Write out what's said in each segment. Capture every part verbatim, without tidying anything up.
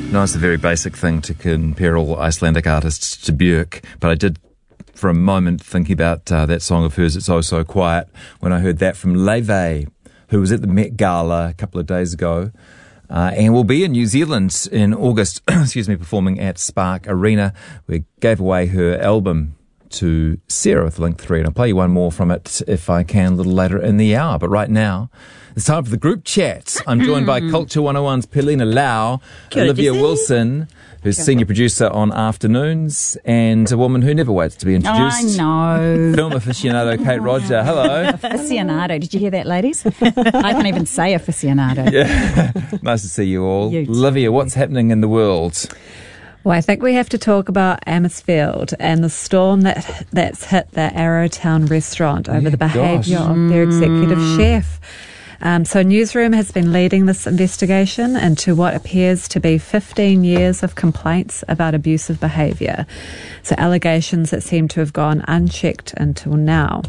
No, it's a very basic thing to compare all Icelandic artists to Björk, but I did for a moment thinking about uh, that song of hers, It's Oh So Quiet, when I heard that from Leve, who was at the Met Gala a couple of days ago, uh, and will be in New Zealand in August, excuse me, performing at Spark Arena. We gave away her album to Sarah with Link three, and I'll play you one more from it if I can a little later in the hour. But right now, it's time for the group chat. I'm joined by Culture one oh one's Pelina Lau, Kia ora, Olivia Jesse. Wilson, who's senior producer on Afternoons, and a woman who never waits to be introduced. I know. Film aficionado Kate Roger. Hello. Aficionado. Did you hear that, ladies? I can't even say aficionado. Yeah. Nice to see you all. You too. Olivia, what's happening in the world? Well, I think we have to talk about Amersfield and the storm that that's hit the Arrowtown restaurant over Yeah, the behaviour gosh. of their executive chef. Um, so Newsroom has been leading this investigation into what appears to be fifteen years of complaints about abusive behaviour. So allegations that seem to have gone unchecked until now.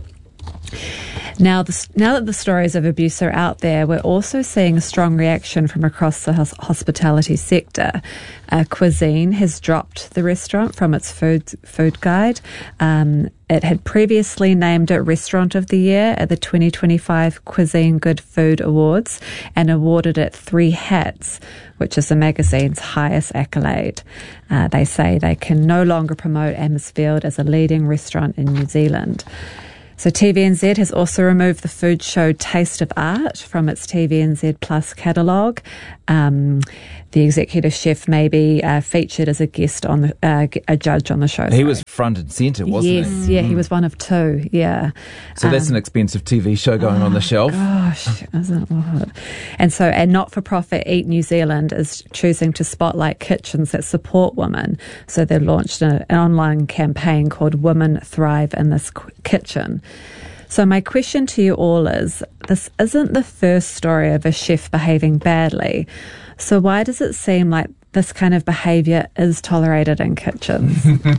Now, the, now that the stories of abuse are out there, we're also seeing a strong reaction from across the hos- hospitality sector. Uh, Cuisine has dropped the restaurant from its food food guide. Um, it had previously named it Restaurant of the Year at the twenty twenty-five Cuisine Good Food Awards and awarded it three hats, which is the magazine's highest accolade. Uh, they say they can no longer promote Amersfield as a leading restaurant in New Zealand. So T V N Z has also removed the food show Taste of Art from its T V N Z Plus catalogue. Um, the executive chef may be uh, featured as a guest on the, uh, a judge on the show. He sorry. was front and centre, wasn't yes, he? yeah, he was one of two, yeah. So that's Um, an expensive T V show going oh, on the shelf. Gosh, isn't it what? And so, and not-for-profit Eat New Zealand is choosing to spotlight kitchens that support women. So they've launched a, an online campaign called Women Thrive in This Qu- Kitchen. So my question to you all is, this isn't the first story of a chef behaving badly. So why does it seem like this kind of behaviour is tolerated in kitchens?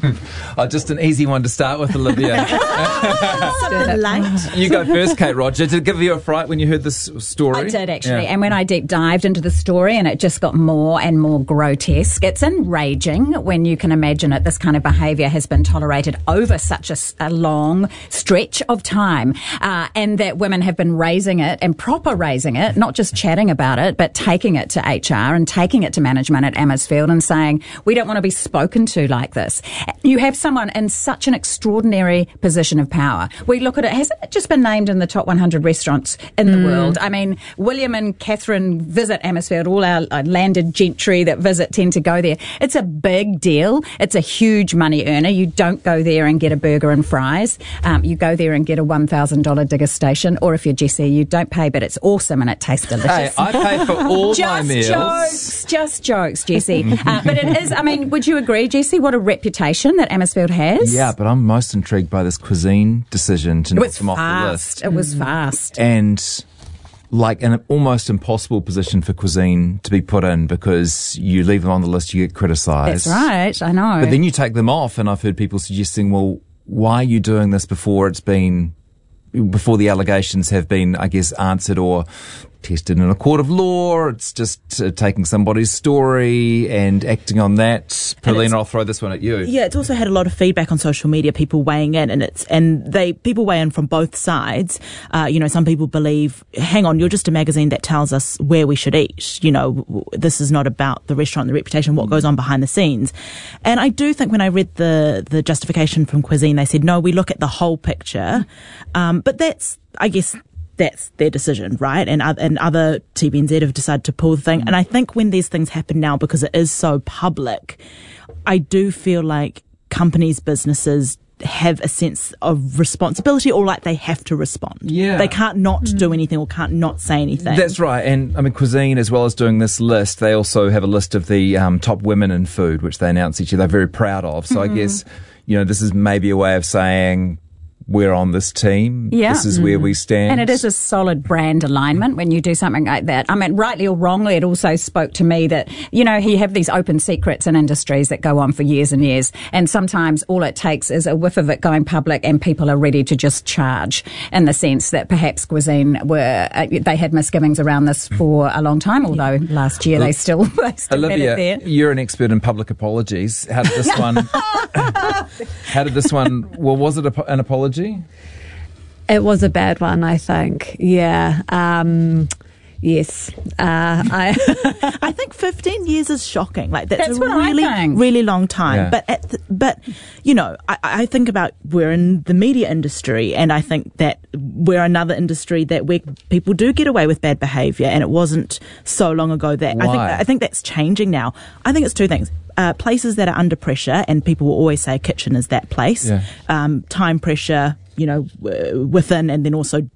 Oh, just an easy one to start with, Olivia. Something light. You go first, Kate Roger. Did it give you a fright when you heard this story? I did actually, Yeah. and when I deep dived into the story, and it just got more and more grotesque. It's enraging when you can imagine it. This kind of behaviour has been tolerated over such a, s- a long stretch of time, uh, and that women have been raising it and proper raising it, not just chatting about it, but taking it to H R and taking it to management at Amersfield and saying, we don't want to be spoken to like this. You have someone in such an extraordinary position of power. We look at it, hasn't it just been named in the top one hundred restaurants in the world? I mean, William and Catherine visit Amersfield, all our uh, landed gentry that visit tend to go there. It's a big deal. It's a huge money earner. You don't go there and get a burger and fries. Um, you go there and get a one thousand dollars digger station, or if you're Jessie, you don't pay, but it's awesome and it tastes delicious. Hey, I pay for all my Just meals. jokes, just jokes, Jessie. uh, but it is, I mean, would you agree, Jessie, what a reputation that Amersfield has? Yeah, but I'm most intrigued by this cuisine decision to It knock was them off the fast. list. It was fast. And like an almost impossible position for cuisine to be put in, because you leave them on the list, you get criticised. That's right, I know. But then you take them off, and I've heard people suggesting, well, why are you doing this before it's been, before the allegations have been, I guess, answered or tested in a court of law? It's just uh, taking somebody's story and acting on that. Paulina, I'll throw this one at you. Yeah, it's also had a lot of feedback on social media, people weighing in, and it's and they people weigh in from both sides. Uh, you know, some people believe, hang on, you're just a magazine that tells us where we should eat. You know, w- this is not about the restaurant, the reputation, what goes on behind the scenes. And I do think when I read the the justification from Cuisine, they said, no, we look at the whole picture. Um, but that's, I guess, that's their decision, right? And uh, and other T V N Z have decided to pull the thing. And I think when these things happen now, because it is so public, I do feel like companies, businesses have a sense of responsibility, or like they have to respond. Yeah. They can't not do anything or can't not say anything. That's right. And I mean, Cuisine, as well as doing this list, they also have a list of the um, top women in food, which they announce each year. They're very proud of. So I guess, you know, this is maybe a way of saying, we're on this team. Yeah. This is where we stand. And it is a solid brand alignment when you do something like that. I mean, rightly or wrongly, it also spoke to me that, you know, you have these open secrets in industries that go on for years and years. And sometimes all it takes is a whiff of it going public and people are ready to just charge, in the sense that perhaps Cuisine were, uh, they had misgivings around this for a long time, although last year they still, they still Olivia, had it there. you're an expert in public apologies. How did this one, how did this one, well, was it a, an apology? It was a bad one, I think. Yeah. Um, yes. Uh, I I think fifteen years is shocking. Like that's, That's a what I really, think. really long time. Yeah. But at the, but you know, I, I think about we're in the media industry, and I think that we're another industry that where people do get away with bad behaviour, and it wasn't so long ago that I think Why? I think that's changing now. I think it's two things. Uh, places that are under pressure, and people will always say kitchen is that place. Yeah. Um, time pressure, you know, w- within, and then also